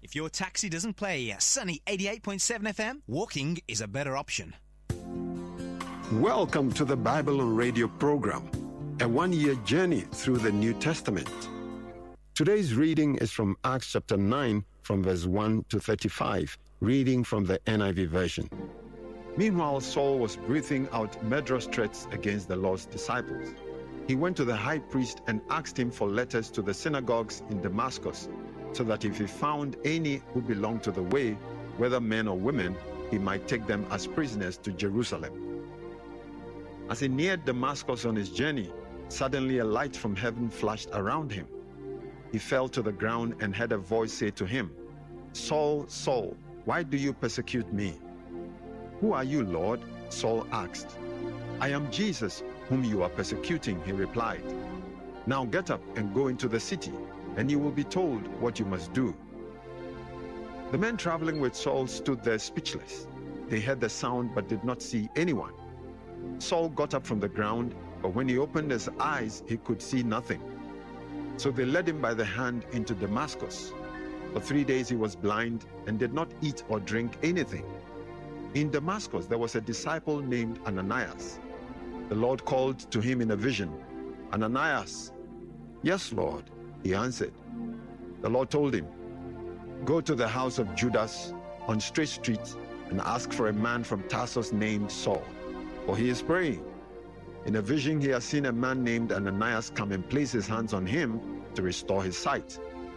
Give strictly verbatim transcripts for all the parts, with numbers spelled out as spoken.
If your taxi doesn't play Sunny eighty-eight point seven F M, walking is a better option. Welcome to the Bible on Radio program, a one-year journey through the New Testament. Today's reading is from Acts chapter nine, from verse one to thirty-five, reading from the N I V version. Meanwhile, Saul was breathing out murderous threats against the Lord's disciples. He went to the high priest and asked him for letters to the synagogues in Damascus, so that if he found any who belonged to the way, whether men or women, he might take them as prisoners to Jerusalem. As he neared Damascus on his journey, suddenly a light from heaven flashed around him. He fell to the ground and heard a voice say to him, "Saul, Saul, why do you persecute me?" "Who are you, Lord?" Saul asked. "I am Jesus, whom you are persecuting," he replied. "Now get up and go into the city, and you will be told what you must do." The men traveling with Saul stood there speechless. They heard the sound but did not see anyone. Saul got up from the ground, but when he opened his eyes, he could see nothing. So they led him by the hand into Damascus. For three days he was blind and did not eat or drink anything. In Damascus there was a disciple named Ananias. The Lord called to him in a vision, "Ananias." "Yes, Lord," he answered. The Lord told him, "Go to the house of Judas on Straight Street and ask for a man from Tarsus named Saul, for he is praying. In a vision he has seen a man named Ananias come and place his hands on him to restore his sight."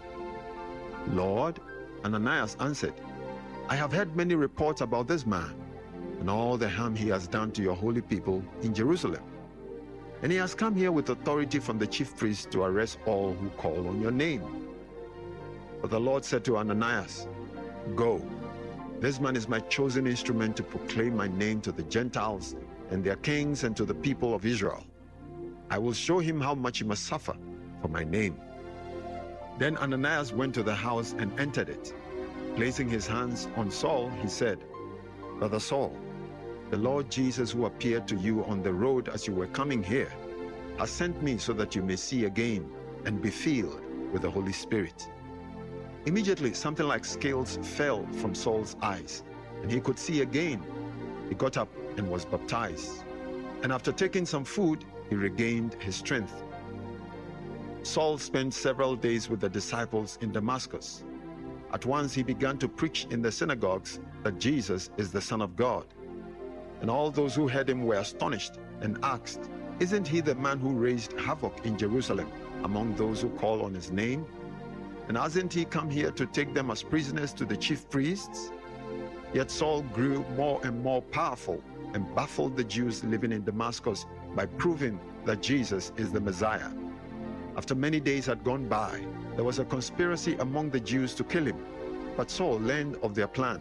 "Lord," Ananias answered, "I have heard many reports about this man and all the harm he has done to your holy people in Jerusalem. And he has come here with authority from the chief priests to arrest all who call on your name." But the Lord said to Ananias, "Go. This man is my chosen instrument to proclaim my name to the Gentiles and their kings and to the people of Israel. I will show him how much he must suffer for my name." Then Ananias went to the house and entered it. Placing his hands on Saul, he said, "Brother Saul, the Lord Jesus, who appeared to you on the road as you were coming here, has sent me so that you may see again and be filled with the Holy Spirit." Immediately something like scales fell from Saul's eyes, and he could see again. He got up and was baptized. And after taking some food, he regained his strength. Saul spent several days with the disciples in Damascus. At once he began to preach in the synagogues that Jesus is the Son of God. And all those who heard him were astonished and asked, "Isn't he the man who raised havoc in Jerusalem among those who call on his name? And hasn't he come here to take them as prisoners to the chief priests?" Yet Saul grew more and more powerful and baffled the Jews living in Damascus by proving that Jesus is the Messiah. After many days had gone by, there was a conspiracy among the Jews to kill him, but Saul learned of their plan.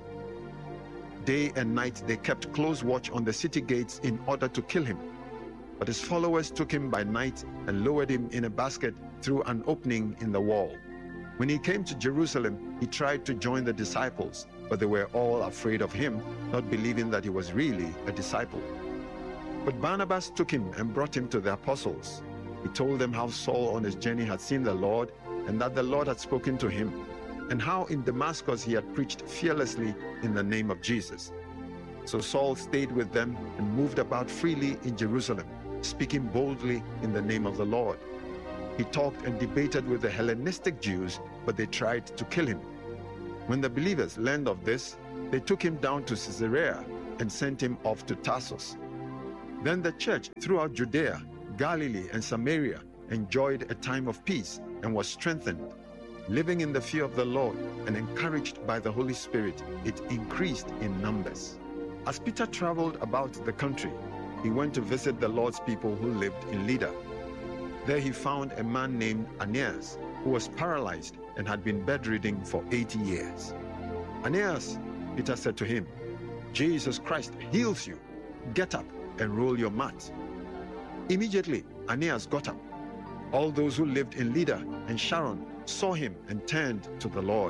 Day and night they kept close watch on the city gates in order to kill him. But his followers took him by night and lowered him in a basket through an opening in the wall. When he came to Jerusalem, he tried to join the disciples, but they were all afraid of him, not believing that he was really a disciple. But Barnabas took him and brought him to the apostles. He told them how Saul on his journey had seen the Lord, and that the Lord had spoken to him, and how in Damascus he had preached fearlessly in the name of Jesus. So Saul stayed with them and moved about freely in Jerusalem, speaking boldly in the name of the Lord. He talked and debated with the Hellenistic Jews, but they tried to kill him. When the believers learned of this, they took him down to Caesarea and sent him off to Tarsus. Then the church throughout Judea, Galilee, and Samaria enjoyed a time of peace and was strengthened. Living in the fear of the Lord and encouraged by the Holy Spirit, it increased in numbers. As Peter traveled about the country, he went to visit the Lord's people who lived in Lydda. There he found a man named Aeneas, who was paralyzed and had been bedridden for eighty years. "Aeneas," Peter said to him, "Jesus Christ heals you. Get up and roll your mat." Immediately, Aeneas got up. All those who lived in Lydda and Sharon saw him and turned to the Lord.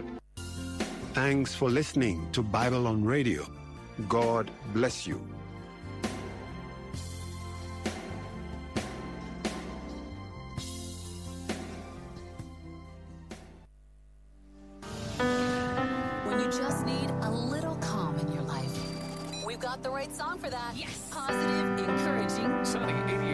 Thanks for listening to Bible on Radio. God bless you. just need a little calm in your life, we've got the right song for that. Yes. Positive, encouraging. Sunny eighty-eight.